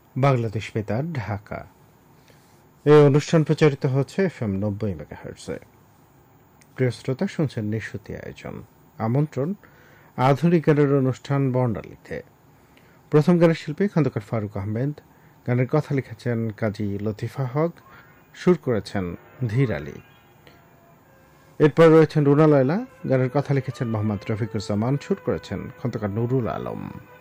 বাংলাদেশ বেতার, ঢাকা। এই অনুষ্ঠান প্রচারিত হচ্ছে FM 90 মেগাহার্টজে। প্রিয় শ্রোতা, শুনছেন নিশুতি আয়োজন। আমন্ত্রণ আধুনিক গানের অনুষ্ঠান বর্ণালীতে। প্রথম গানের শিল্পী খন্দকার ফারুক আহমেদ, গানের কথা লিখেছেন কাজী লতিফা হক, সুর করেছেন ধীর আলী। এরপর রয়েছেন রুনা লয়লা, গানের কথা লিখেছেন মোহাম্মদ রফিকুজ্জামান, সুর করেছেন খন্দকার নুরুল আলম।